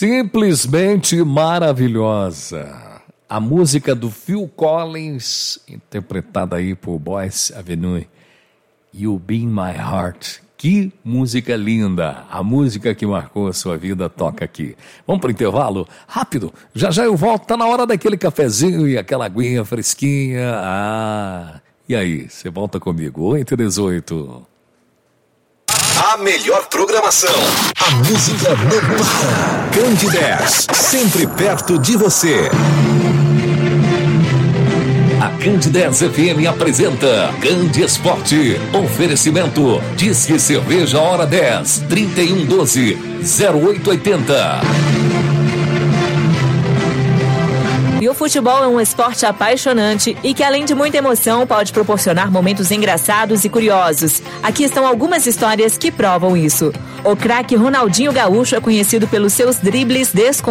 Simplesmente maravilhosa. A música do Phil Collins, interpretada aí por Boyce Avenue, You Be In My Heart. Que música linda. A música que marcou a sua vida toca aqui. Vamos para o intervalo? Rápido. Já já eu volto. Tá na hora daquele cafezinho e aquela aguinha fresquinha. E aí, você volta comigo? 8h18. A melhor programação. A música não para. Candidez, sempre perto de você. A Candidez FM apresenta Candi Esporte. Oferecimento Disque Cerveja Hora 10 3112-0880. E o futebol é um esporte apaixonante e que, além de muita emoção, pode proporcionar momentos engraçados e curiosos. Aqui estão algumas histórias que provam isso. O craque Ronaldinho Gaúcho é conhecido pelos seus dribles descontrolados.